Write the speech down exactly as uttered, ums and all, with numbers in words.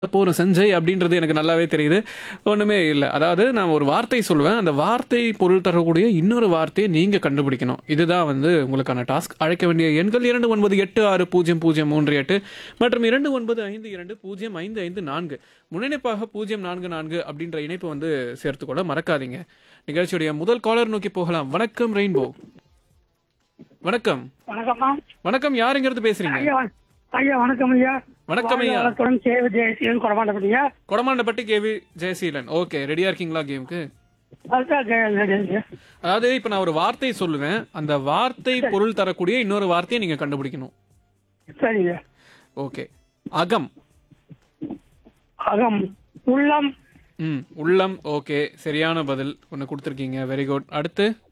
போறோம் சஞ்சய் அப்படின்றது எனக்கு நல்லாவே தெரியுது. ஒண்ணுமே இல்ல. அதாவது நான் ஒரு வார்த்தை சொல்லுவேன். அந்த வார்த்தை பொருள் தரக்கூடிய இன்னொரு வார்த்தையை நீங்க கண்டுபிடிக்கணும். இதுதான் வந்து உங்களுக்கான டாஸ்க். அழைக்க வேண்டிய எண்கள் இரண்டு ஒன்பது எட்டு ஆறு பூஜ்ஜியம் பூஜ்ஜியம் மூன்று எட்டு மற்றும் இரண்டு ஒன்பது ஐந்து இரண்டு பூஜ்ஜியம் ஐந்து ஐந்து நான்கு. முன்னிணைப்பாக பூஜ்ஜியம் நான்கு நான்கு அப்படின்ற இணைப்பு வந்து சேர்த்துக்கொள்ள மறக்காதீங்க. நிகழ்ச்சியுடைய முதல் காலர் நோக்கி போகலாம். வணக்கம் ரெயின்போ. வணக்கம். வணக்கம்மா. வணக்கம். யாருங்கிறது பேசுறீங்க? ஐயா வண- ஐயா வணக்கம் ஐயா. வணக்கம் ஐயா. வணக்கம் சேவ ஜெயசீலன் கொடமாட்டப்படியா. கொடமாண்டப்பட்டி கேவி ஜெயசீலன். ஓகே, ரெடியா இருக்கீங்களா கேமுக்கு? அதுதான் கே- ஐயா. அதாவது இப்ப நான் ஒரு வார்த்தை சொல்லுவேன். அந்த வார்த்தை பொருள் தரக்கூடிய இன்னொரு வார்த்தையை நீங்க கண்டுபிடிக்கணும். சரிங்க. ஓகே. அகம். அகம். உள்ளம். ம் உள்ளம். ஓகே, சரியான பதில் ஒன்று கொடுத்துருக்கீங்க. Very good. அடுத்து